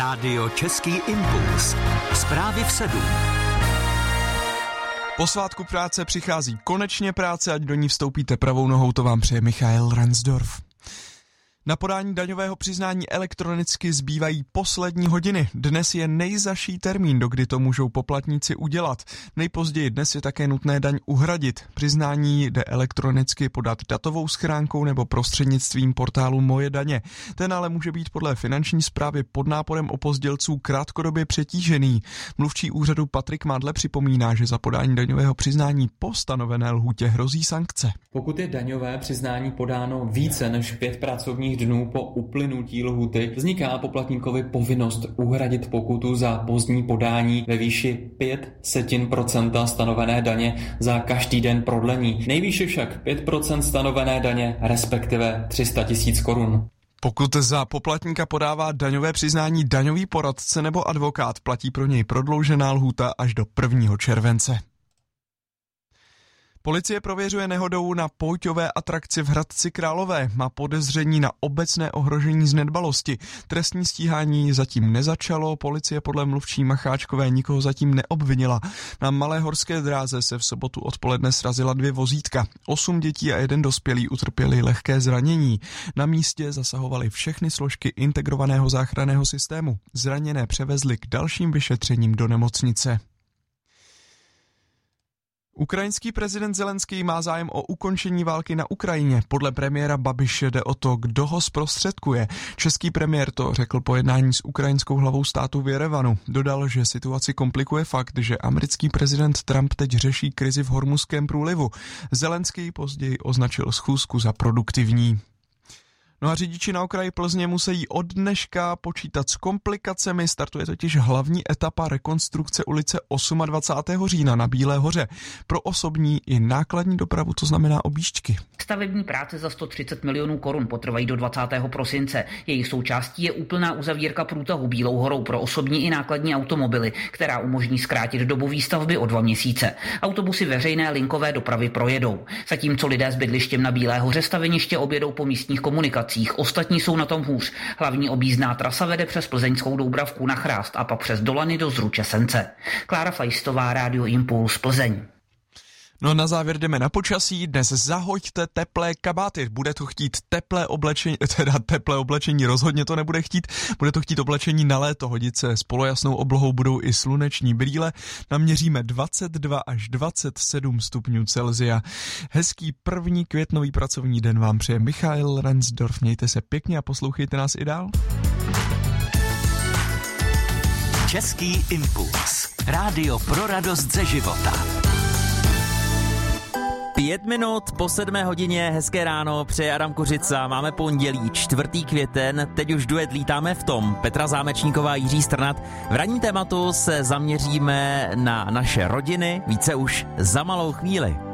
Rádio Český impuls. Zprávy v 7. Po svátku práce přichází konečně práce, ať do ní vstoupíte pravou nohou, to vám přeje Michael Ransdorf. Na podání daňového přiznání elektronicky zbývají poslední hodiny. Dnes je nejzazší termín, dokdy to můžou poplatníci udělat. Nejpozději dnes je také nutné daň uhradit. Přiznání jde elektronicky podat datovou schránkou nebo prostřednictvím portálu Moje daně. Ten ale může být podle finanční správy pod náporem opozdělců krátkodobě přetížený. Mluvčí úřadu Patrik Madle připomíná, že za podání daňového přiznání po stanovené lhůtě hrozí sankce. Pokud je daňové přiznání podáno více než 5 pracovních dnů po uplynutí lhůty, vzniká poplatníkovi povinnost uhradit pokutu za pozdní podání ve výši 0,05% stanovené daně za každý den prodlení. Nejvýše však 5% stanovené daně, respektive 300 000 korun. Pokud za poplatníka podává daňové přiznání daňový poradce nebo advokát, platí pro něj prodloužená lhůta až do 1. července. Policie prověřuje nehodou na pouťové atrakci v Hradci Králové. Má podezření na obecné ohrožení z nedbalosti. Trestní stíhání zatím nezačalo, policie podle mluvčí Macháčkové nikoho zatím neobvinila. Na Malé horské dráze se v sobotu odpoledne srazila 2 vozítka. 8 dětí a 1 dospělý utrpěli lehké zranění. Na místě zasahovaly všechny složky integrovaného záchranného systému. Zraněné převezli k dalším vyšetřením do nemocnice. Ukrajinský prezident Zelenský má zájem o ukončení války na Ukrajině. Podle premiéra Babiše jde o to, kdo ho zprostředkuje. Český premiér to řekl po jednání s ukrajinskou hlavou státu v Jerevanu. Dodal, že situaci komplikuje fakt, že americký prezident Trump teď řeší krizi v Hormuzském průlivu. Zelenský později označil schůzku za produktivní. No a řidiči na okraji Plzně musí od dneška počítat s komplikacemi. Startuje totiž hlavní etapa rekonstrukce ulice 28. října na Bílé hoře. Pro osobní i nákladní dopravu to znamená objížďky. Stavební práce za 130 milionů korun potrvají do 20. prosince. Jejich součástí je úplná uzavírka průtahu Bílou horou pro osobní i nákladní automobily, která umožní zkrátit dobu výstavby o 2 měsíce. Autobusy veřejné linkové dopravy projedou. Zatímco lidé s bydlištěm na Bílé hoře staveniště objedou po místních komunikacích. Ostatní jsou na tom hůř. Hlavní objízdná trasa vede přes Plzeňskou Doubravku na Chrást a pak přes Dolany do Zruče Sence. Klára Fajstová, Rádio Impuls, Plzeň. No a na závěr jdeme na počasí. Dnes zahoďte teplé kabáty. Bude to chtít teplé oblečení rozhodně to nebude chtít. Bude to chtít oblečení na léto. Hodit se s polojasnou oblohou budou i sluneční brýle. Naměříme 22 až 27 stupňů Celsia. Hezký 1. květnový pracovní den vám přeje Michael Ransdorf. Mějte se pěkně a poslouchejte nás i dál. Český impuls. Rádio pro radost ze života. 5 minut po 7 hodině, hezké ráno, přeje Adam Kořica, máme pondělí 4. květen, teď už duet Lítáme v tom, Petra Zámečníková, Jiří Strnad. V ranním tématu se zaměříme na naše rodiny, více už za malou chvíli.